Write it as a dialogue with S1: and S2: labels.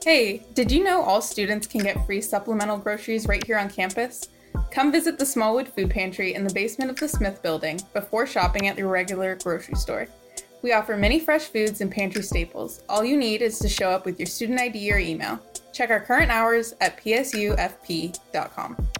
S1: Hey, did you know all students can get free supplemental groceries right here on campus? Come visit the Smallwood Food Pantry in the basement of the Smith Building before shopping at your regular grocery store. We offer many fresh foods and pantry staples. All you need is to show up with your student ID or email. Check our current hours at psufp.com.